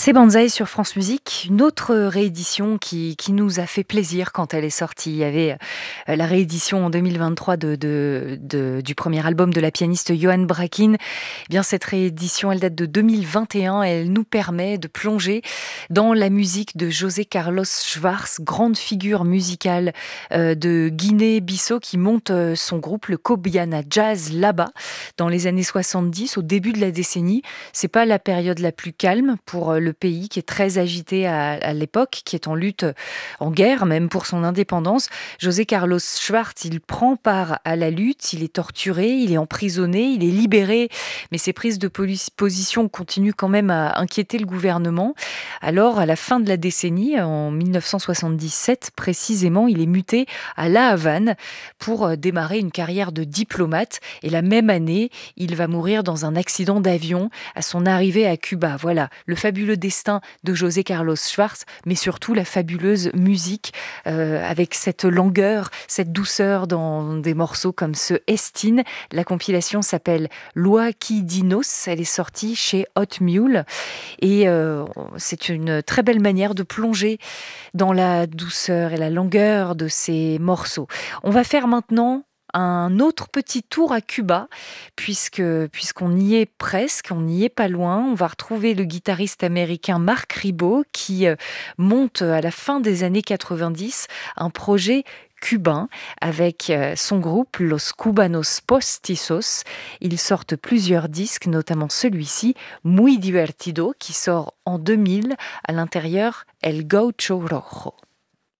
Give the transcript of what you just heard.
C'est Banzai sur France Musique, une autre réédition qui nous a fait plaisir quand elle est sortie. Il y avait la réédition en 2023 du premier album de la pianiste Johan Braquin. Eh bien, cette réédition, elle date de 2021 et elle nous permet de plonger dans la musique de José Carlos Schwartz, grande figure musicale de Guinée-Bissau qui monte son groupe, le Kobiana Jazz, là-bas, dans les années 70, au début de la décennie. C'est pas la période la plus calme pour le pays qui est très agité à l'époque, qui est en lutte, en guerre même pour son indépendance. José Carlos Schwartz, il prend part à la lutte, il est torturé, il est emprisonné, il est libéré, mais ses prises de position continuent quand même à inquiéter le gouvernement. Alors, à la fin de la décennie, en 1977 précisément, il est muté à La Havane pour démarrer une carrière de diplomate. Et la même année, il va mourir dans un accident d'avion à son arrivée à Cuba. Voilà, le fabuleux destin de José Carlos Schwartz, mais surtout la fabuleuse musique avec cette langueur, cette douceur dans des morceaux comme ce Estin. La compilation s'appelle Luaquidinos, elle est sortie chez Hot Mule et c'est une très belle manière de plonger dans la douceur et la langueur de ces morceaux. On va faire maintenant un autre petit tour à Cuba, puisqu'on y est presque, on n'y est pas loin. On va retrouver le guitariste américain Marc Ribot qui monte à la fin des années 90 un projet cubain avec son groupe Los Cubanos Postizos. Ils sortent plusieurs disques, notamment celui-ci, Muy Divertido, qui sort en 2000 à l'intérieur El Gaucho Rojo.